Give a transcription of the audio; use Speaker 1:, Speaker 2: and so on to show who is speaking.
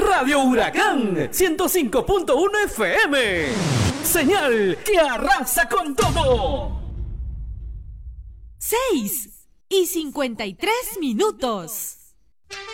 Speaker 1: Radio Huracán 105.1 FM. Señal que arrasa con todo.
Speaker 2: 6:53.